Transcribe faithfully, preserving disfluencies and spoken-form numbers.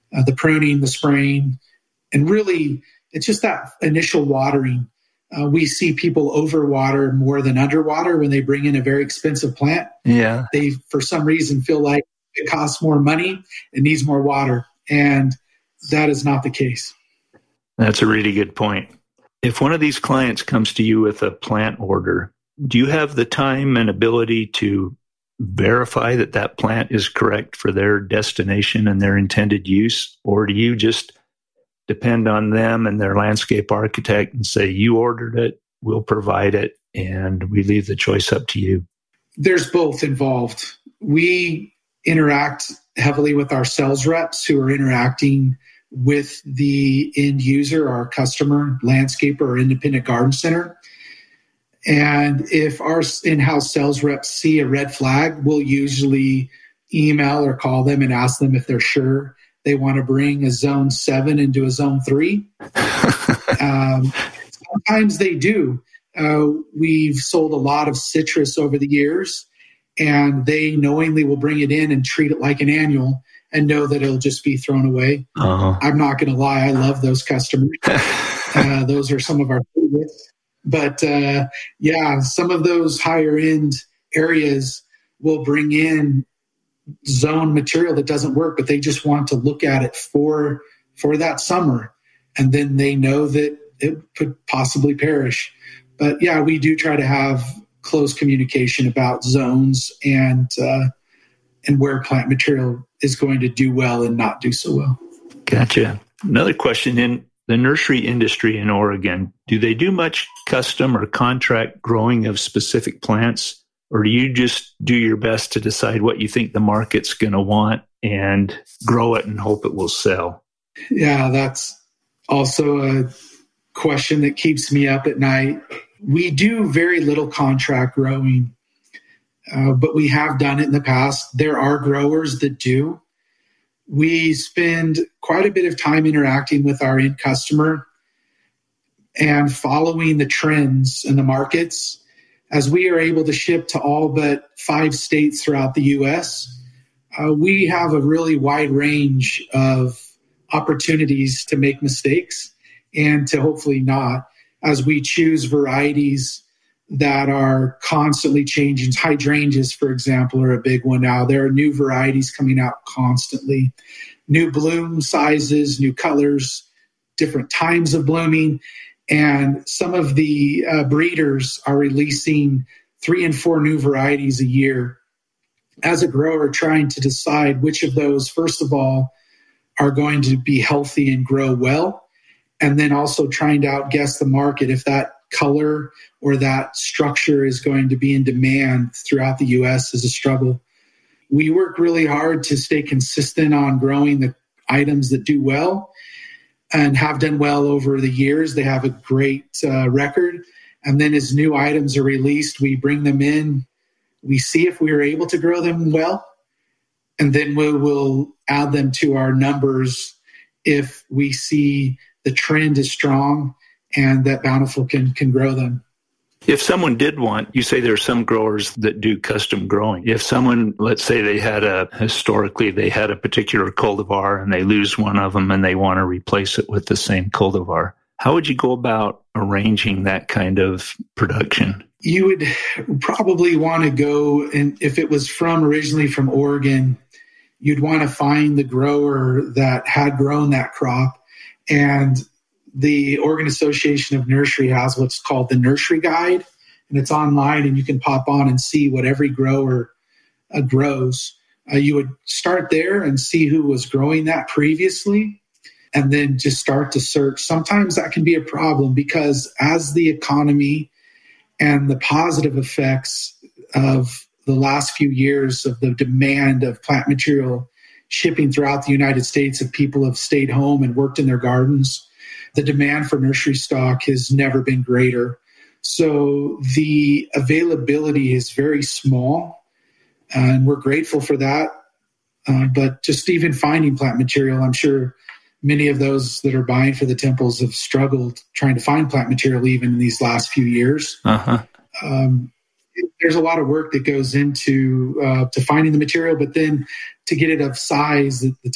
uh, the pruning, the spraying, and really it's just that initial watering. Uh, we see people overwater more than underwater when they bring in a very expensive plant. Yeah. They, for some reason, feel like it costs more money, it needs more water. And that is not the case. That's a really good point. If one of these clients comes to you with a plant order, do you have the time and ability to verify that that plant is correct for their destination and their intended use? Or do you just depend on them and their landscape architect and say, you ordered it, we'll provide it, and we leave the choice up to you? There's both involved. We interact heavily with our sales reps who are interacting with the end user, our customer, landscaper, or independent garden center. And if our in-house sales reps see a red flag, we'll usually email or call them and ask them if they're sure they want to bring a zone seven into a zone three. um, sometimes they do. Uh, we've sold a lot of citrus over the years, and they knowingly will bring it in and treat it like an annual and know that it'll just be thrown away. Uh-huh. I'm not going to lie. I love those customers. uh, those are some of our favorites. But uh, yeah, some of those higher end areas will bring in zone material that doesn't work, but they just want to look at it for for that summer, and then they know that it could possibly perish. But yeah, we do try to have close communication about zones and uh, and where plant material is going to do well and not do so well. Gotcha. Another question: in the nursery industry in Oregon, do they do much custom or contract growing of specific plants? Or do you just do your best to decide what you think the market's going to want and grow it and hope it will sell? Yeah, that's also a question that keeps me up at night. We do very little contract growing, uh, but we have done it in the past. There are growers that do. We spend quite a bit of time interacting with our end customer and following the trends in the markets. As we are able to ship to all but five states throughout the U S, uh, we have a really wide range of opportunities to make mistakes and to hopefully not, as we choose varieties that are constantly changing. Hydrangeas, for example, are a big one now. There are new varieties coming out constantly, new bloom sizes, new colors, different times of blooming. And some of the uh, breeders are releasing three and four new varieties a year. As a grower, trying to decide which of those, first of all, are going to be healthy and grow well, and then also trying to outguess the market if that color or that structure is going to be in demand throughout the U S is a struggle. We work really hard to stay consistent on growing the items that do well and have done well over the years. They have a great uh, record. And then as new items are released, we bring them in. We see if we are able to grow them well. And then we will add them to our numbers if we see the trend is strong and that Bountiful can, can grow them. If someone did want, you say there are some growers that do custom growing. If someone, let's say they had a, historically, they had a particular cultivar and they lose one of them and they want to replace it with the same cultivar, how would you go about arranging that kind of production? You would probably want to go, and if it was from originally from Oregon, you'd want to find the grower that had grown that crop. And the Oregon Association of Nursery has what's called the Nursery Guide, and it's online, and you can pop on and see what every grower uh, grows. Uh, you would start there and see who was growing that previously, and then just start to search. Sometimes that can be a problem because as the economy and the positive effects of the last few years of the demand of plant material shipping throughout the United States, if people have stayed home and worked in their gardens, the demand for nursery stock has never been greater. So the availability is very small, and we're grateful for that. Uh, but just even finding plant material, I'm sure many of those that are buying for the temples have struggled trying to find plant material even in these last few years. Uh-huh. Um, there's a lot of work that goes into uh, to finding the material, but then to get it of size that the